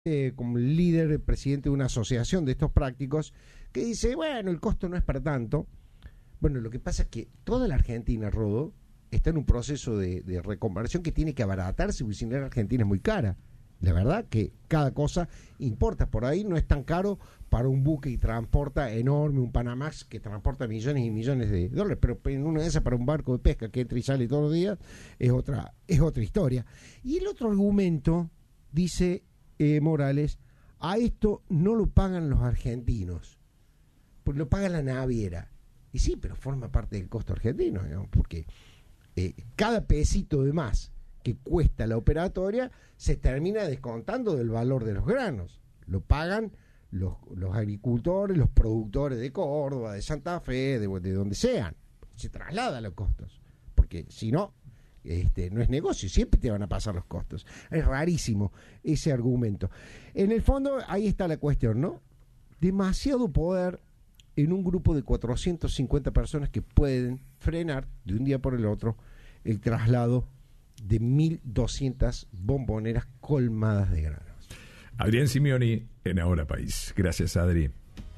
como líder, presidente de una asociación de estos prácticos, que dice, bueno, el costo no es para tanto. Bueno, lo que pasa es que toda la Argentina, Rodo, está en un proceso de reconversión que tiene que abaratarse, porque si no la Argentina es muy cara. La verdad que cada cosa importa. Por ahí no es tan caro para un buque y transporta enorme, un Panamax que transporta millones y millones de dólares, pero en una de esas para un barco de pesca que entra y sale todos los días es otra historia. Y el otro argumento, dice Morales, a esto no lo pagan los argentinos, porque lo paga la naviera. Y sí, pero forma parte del costo argentino, digamos, porque cada pesito de más que cuesta la operatoria se termina descontando del valor de los granos. Lo pagan los agricultores, los productores de Córdoba, de Santa Fe, de donde sean. Se traslada los costos, porque si no, no es negocio, siempre te van a pasar los costos. Es rarísimo ese argumento. En el fondo, ahí está la cuestión, ¿no? Demasiado poder en un grupo de 450 personas que pueden frenar de un día por el otro el traslado de 1.200 bomboneras colmadas de granos. Adrián Simeoni en Ahora País. Gracias, Adri.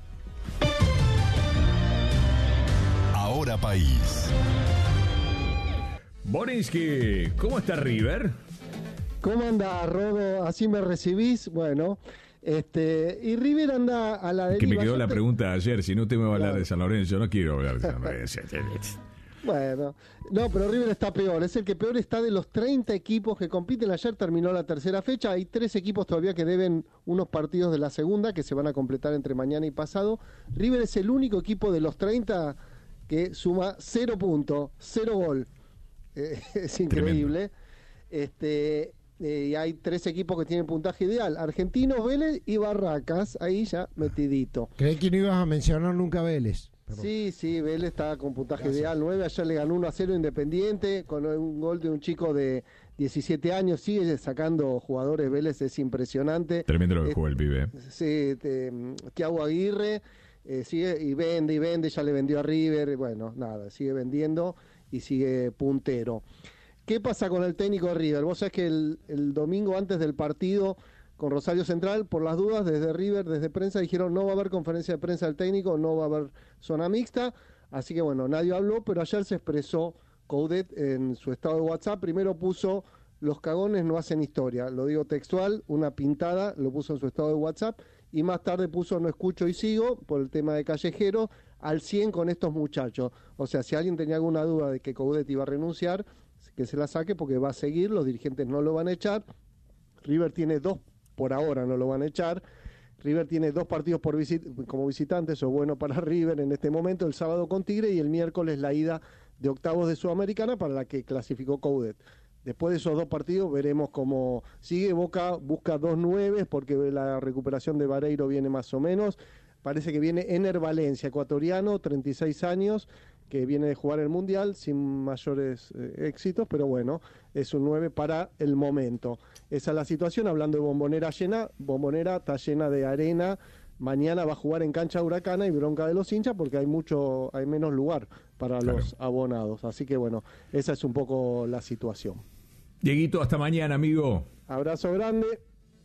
Ahora País. Borinsky, ¿cómo está River? ¿Cómo anda, Rodo? ¿Así me recibís? Bueno, y River anda a la deriva. Que me quedó la pregunta ayer, si no te me va a hablar de San Lorenzo, yo no quiero hablar de San Lorenzo. Bueno, no, pero River está peor, es el que peor está de los 30 equipos que compiten. Ayer terminó la tercera fecha, hay 3 equipos todavía que deben unos partidos de la segunda que se van a completar entre mañana y pasado. River es el único equipo de los 30 que suma 0 puntos, 0 gol. Es increíble. Y hay 3 equipos que tienen puntaje ideal: Argentinos, Vélez y Barracas, ahí ya metidito. Creí que no ibas a mencionar nunca a Vélez. Perdón. Sí, Vélez está con puntaje ideal 9, ayer le ganó 1-0 Independiente, con un gol de un chico de 17 años, sigue sacando jugadores Vélez, es impresionante. Tremendo lo que jugó el pibe. Sí, Thiago Aguirre, sigue y vende, ya le vendió a River, bueno, nada, sigue vendiendo y sigue puntero. ¿Qué pasa con el técnico de River? Vos sabés que el domingo antes del partido con Rosario Central, por las dudas, desde River, desde prensa, dijeron no va a haber conferencia de prensa del técnico, no va a haber zona mixta, así que bueno, nadie habló, pero ayer se expresó Coudet en su estado de WhatsApp. Primero puso: los cagones no hacen historia, lo digo textual, una pintada, lo puso en su estado de WhatsApp, y más tarde puso: no escucho y sigo, por el tema de Callejero, al 100 con estos muchachos. O sea, si alguien tenía alguna duda de que Coudet iba a renunciar, que se la saque, porque va a seguir, los dirigentes no lo van a echar. River tiene 2, por ahora no lo van a echar. River tiene 2 partidos como visitante, eso es bueno para River en este momento: el sábado con Tigre y el miércoles la ida de octavos de Sudamericana, para la que clasificó Coudet. Después de esos 2 partidos veremos cómo sigue. Boca busca 2 9 porque la recuperación de Vareiro viene más o menos. Parece que viene Ener Valencia, ecuatoriano, 36 años, que viene de jugar el Mundial sin mayores éxitos, pero bueno, es un 9 para el momento. Esa es la situación. Hablando de Bombonera llena, Bombonera está llena de arena. Mañana va a jugar en cancha huracana y bronca de los hinchas porque hay menos lugar para los abonados. Así que bueno, esa es un poco la situación. Dieguito, hasta mañana, amigo. Abrazo grande.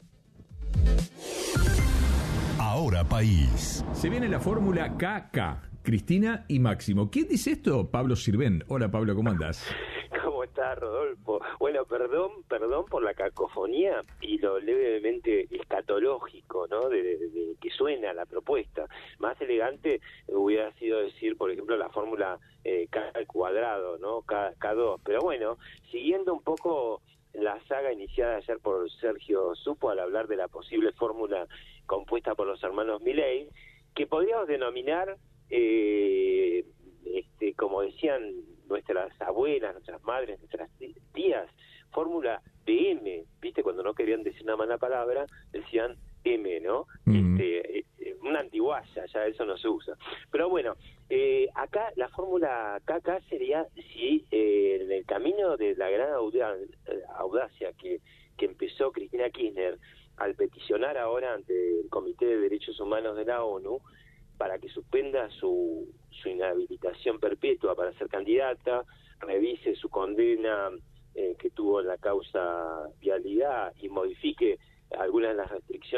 Ahora País. Se viene la fórmula KK, Cristina y Máximo. ¿Quién dice esto? Pablo Sirven. Hola, Pablo, ¿cómo andás? ¿Cómo está, Rodolfo? Bueno, perdón por la cacofonía y lo levemente escatológico, ¿no? De que suena la propuesta. Más elegante hubiera sido decir, por ejemplo, la fórmula K al cuadrado, ¿no? K2. Pero bueno, siguiendo un poco la saga iniciada ayer por Sergio Supo al hablar de la posible fórmula compuesta por los hermanos Milei, que podríamos denominar, como decían nuestras abuelas, nuestras madres, nuestras tías, fórmula de M, ¿viste? Cuando no querían decir una mala palabra, decían M, ¿no? Una antiguaya, ya eso no se usa. Pero bueno, acá la fórmula KK sería si en el camino de la gran audacia que empezó Cristina Kirchner al peticionar ahora ante el Comité de Derechos Humanos de la ONU para que suspenda su inhabilitación perpetua para ser candidata, revise su condena que tuvo en la causa Vialidad y modifique algunas de las restricciones